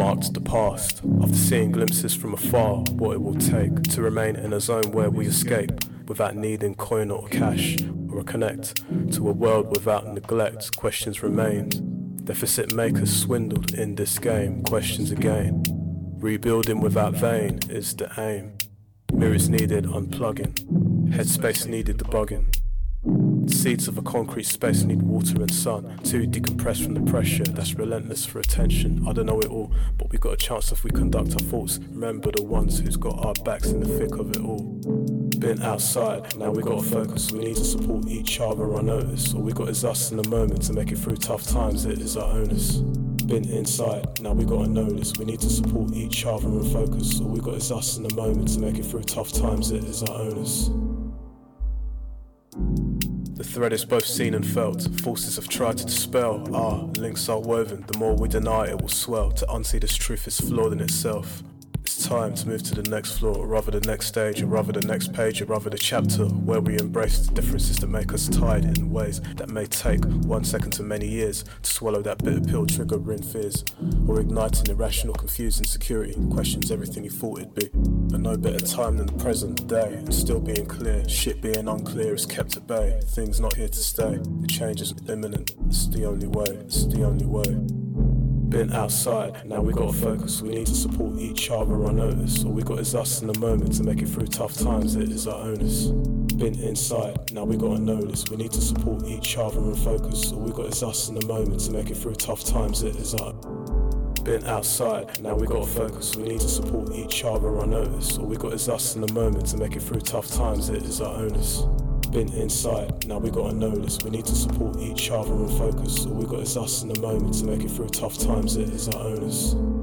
marked the past. After seeing glimpses from afar, what it will take to remain in a zone where we escape without needing coin or cash, or connect to a world without neglect. Questions remained. Deficit makers swindled in this game. Questions again. Rebuilding without vein is the aim. Mirrors needed unplugging. Headspace needed debugging. Seeds of a concrete space need water and sun to decompress from the pressure that's relentless for attention. I don't know it all, but we got a chance if we conduct our thoughts. Remember the ones who's got our backs in the thick of it all. Been outside, now we gotta focus. We need to support each other unnoticed. All we got is us in the moment to make it through tough times. It is our onus. Been inside, now we gotta notice. We need to support each other and focus. All we got is us in the moment to make it through tough times. It is our onus. The thread is both seen and felt. Forces have tried to dispel. Our links are woven. The more we deny it will swell. To unsee this truth is flawed in itself. It's time to move to the next floor, or rather the next stage, or rather the next page, or rather the chapter where we embrace the differences that make us tied in ways that may take 1 second to many years to swallow that bitter pill, triggering fears, or igniting irrational, confused insecurity, questions everything you thought it'd be. But no better time than the present day, and still being clear, shit being unclear is kept at bay. Things not here to stay, the change is imminent. It's the only way, it's the only way. Been outside, now we gotta focus. We need to support each other unnoticed. All we got is us in the moment to make it through tough times. It is our onus. Been inside, now we gotta notice. We need to support each other and focus. All we got is us in the moment to make it through tough times. It is our been outside, now we gotta focus. We need to support each other unnoticed. All we got is us in the moment to make it through tough times. It is our onus. Been inside, now we gotta notice. We need to support each other and focus. All we got is us in the moment to make it through tough times. It is our onus.